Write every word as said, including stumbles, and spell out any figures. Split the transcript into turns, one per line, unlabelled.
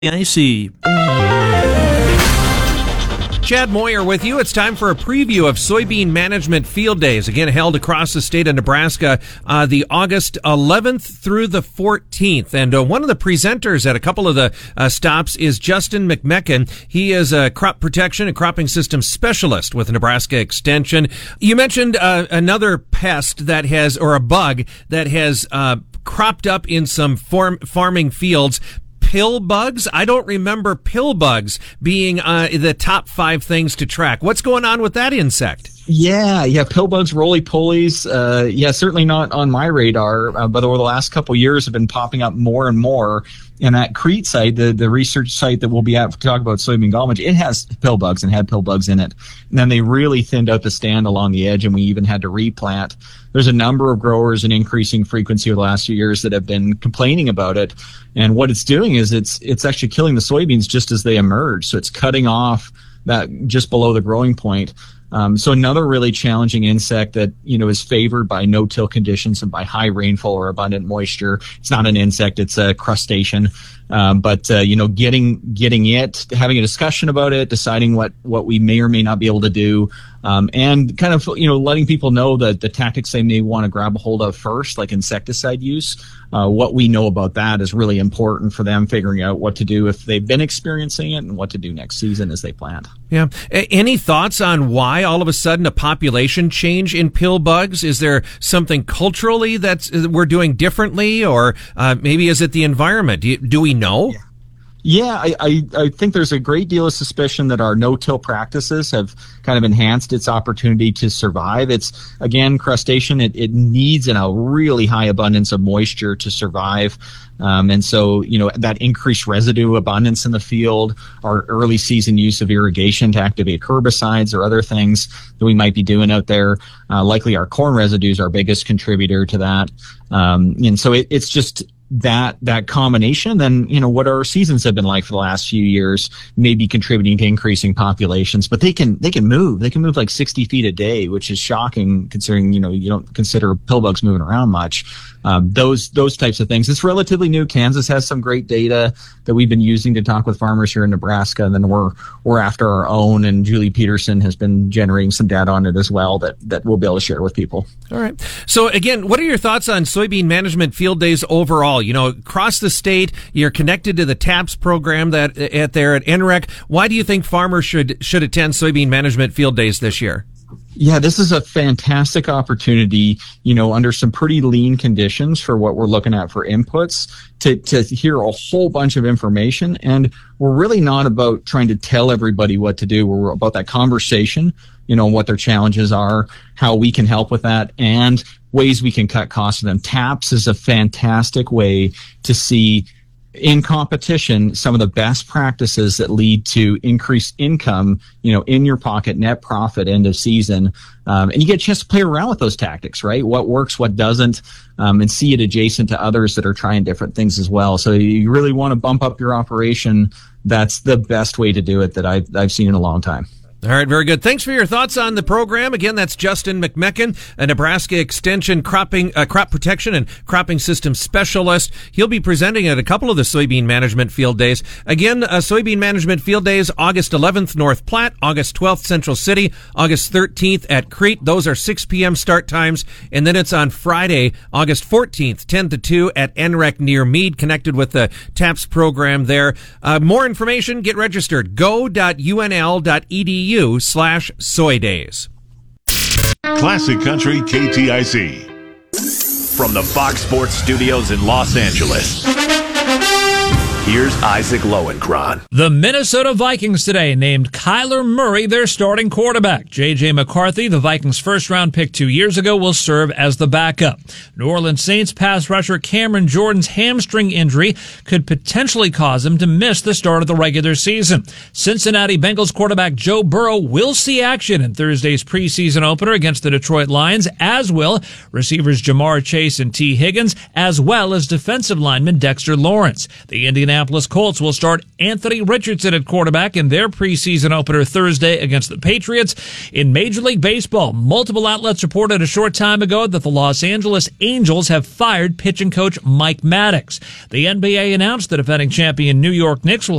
I see.
Chad Moyer with you. It's time for a preview of Soybean Management Field Days, again held across the state of Nebraska, uh, the August eleventh through the fourteenth. And uh, one of the presenters at a couple of the uh, stops is Justin McMecken. He is a crop protection and cropping systems specialist with Nebraska Extension. You mentioned uh, another pest that has, or a bug that has uh, cropped up in some farm, farming fields. Pill bugs? I don't remember pill bugs being uh, the top five things to track. What's going on with that insect?
Yeah, yeah, pill bugs, roly-polies, uh, yeah, certainly not on my radar, uh, but over the last couple of years have been popping up more and more. And that Crete site, the, the research site that we'll be at to talk about soybean gallmage, it has pill bugs and had pill bugs in it. And then they really thinned out the stand along the edge, and we even had to replant. There's a number of growers in increasing frequency over the last few years that have been complaining about it. And what it's doing is it's it's actually killing the soybeans just as they emerge. So it's cutting off that just below the growing point. Um, so another really challenging insect that, you know, is favored by no-till conditions and by high rainfall or abundant moisture. It's not an insect, it's a crustacean. Um, but, uh, you know, getting, getting it, having a discussion about it, deciding what, what we may or may not be able to do, um, and kind of, you know, letting people know that the tactics they may want to grab a hold of first, like insecticide use. Uh, what we know about that is really important for them figuring out what to do if they've been experiencing it and what to do next season as they plant.
Yeah. A- any thoughts on why all of a sudden a population change in pill bugs? Is there something culturally that we're doing differently, or uh, maybe is it the environment? Do, you, do we know?
Yeah. Yeah, I, I, I think there's a great deal of suspicion that our no-till practices have kind of enhanced its opportunity to survive. It's, again, crustacean. It, it needs in a really high abundance of moisture to survive. Um, and so, you know, that increased residue abundance in the field, our early season use of irrigation to activate herbicides or other things that we might be doing out there. Uh, likely our corn residues are our biggest contributor to that. Um, and so it, it's just that that combination, then, you know, what our seasons have been like for the last few years may be contributing to increasing populations, but they can they can move. They can move like sixty feet a day, which is shocking considering, you know, you don't consider pill bugs moving around much. Um, those those types of things. It's relatively new. Kansas has some great data that we've been using to talk with farmers here in Nebraska, and then we're we're after our own, and Julie Peterson has been generating some data on it as well that, that we'll be able to share with people.
All right. So again, what are your thoughts on Soybean Management Field Days overall? You know, across the state, you're connected to the TAPS program that at there at N R E C. Why do you think farmers should should attend Soybean Management Field Days this year?
Yeah, this is a fantastic opportunity, you know, under some pretty lean conditions for what we're looking at for inputs, to, to hear a whole bunch of information. And we're really not about trying to tell everybody what to do. We're about that conversation, you know, what their challenges are, how we can help with that, and ways we can cut costs for them. TAPS is a fantastic way to see in competition some of the best practices that lead to increased income, you know, in your pocket, net profit, end of season. Um, and you get a chance to play around with those tactics, right? What works, what doesn't, um, and see it adjacent to others that are trying different things as well. So you really want to bump up your operation. That's the best way to do it that I've, I've seen in a long time.
All right, very good. Thanks for your thoughts on the program. Again, that's Justin McMecken, a Nebraska Extension cropping, uh, crop protection and cropping system specialist. He'll be presenting at a couple of the Soybean Management Field Days. Again, uh, Soybean Management Field Days, August eleventh, North Platte, August twelfth, Central City, August thirteenth at Crete. Those are six p.m. start times. And then it's on Friday, August fourteenth, ten to two at N R E C near Meade, connected with the TAPS program there. Uh, more information, get registered. go dot u n l dot e d u slash soy days.
Classic Country K T I C.
From the Fox Sports Studios in Los Angeles, here's Isaac Lowenkron.
The Minnesota Vikings today named Kyler Murray their starting quarterback. J J. McCarthy, the Vikings' first-round pick two years ago, will serve as the backup. New Orleans Saints pass rusher Cameron Jordan's hamstring injury could potentially cause him to miss the start of the regular season. Cincinnati Bengals quarterback Joe Burrow will see action in Thursday's preseason opener against the Detroit Lions, as will receivers Jamar Chase and T. Higgins, as well as defensive lineman Dexter Lawrence. The Indianapolis Indianapolis Colts will start Anthony Richardson at quarterback in their preseason opener Thursday against the Patriots. In Major League Baseball, multiple outlets reported a short time ago that the Los Angeles Angels have fired pitching coach Mike Maddox. The N B A announced the defending champion New York Knicks will